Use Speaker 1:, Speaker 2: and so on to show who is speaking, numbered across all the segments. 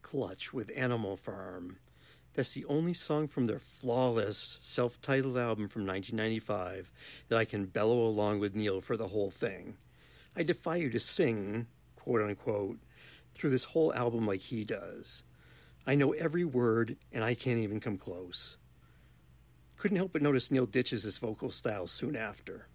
Speaker 1: Clutch with Animal Farm. That's the only song from their flawless, self-titled album from 1995 that I can bellow along with Neil for the whole thing. I defy you to sing, quote-unquote, through this whole album like he does. I know every word, and I can't even come close. Couldn't help but notice Neil ditches his vocal style soon after.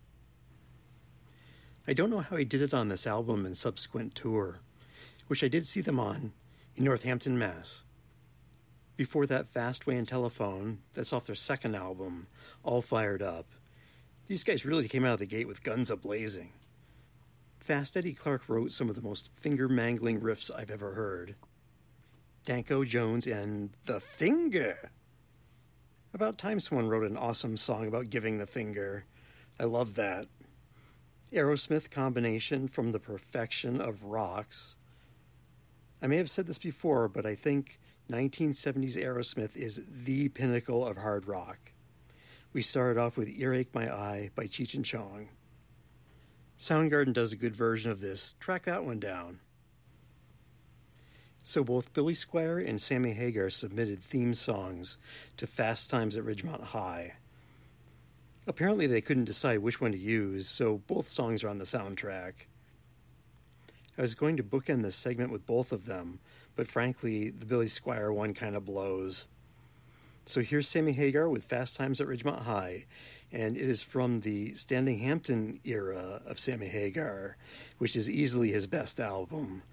Speaker 1: I don't know how he did it on this album and subsequent tour, which I did see them on in Northampton, Mass. Before that Fastway and Telephone, that's off their second album, All Fired Up, these guys really came out of the gate with guns a-blazing. Fast Eddie Clarke wrote some of the most finger-mangling riffs I've ever heard. Danko Jones and The Finger! About time someone wrote an awesome song about giving the finger. I love that. Aerosmith combination from the perfection of rocks. I may have said this before, but I think 1970s Aerosmith is the pinnacle of hard rock. We started off with Earache My Eye by Cheech and Chong. Soundgarden does a good version of this. Track that one down. So both Billy Squier and Sammy Hagar submitted theme songs to Fast Times at Ridgemont High. Apparently they couldn't decide which one to use, so both songs are on the soundtrack. I was going to bookend this segment with both of them, but frankly, the Billy Squier one kind of blows. So here's Sammy Hagar with Fast Times at Ridgemont High, and it is from the Standing Hampton era of Sammy Hagar, which is easily his best album.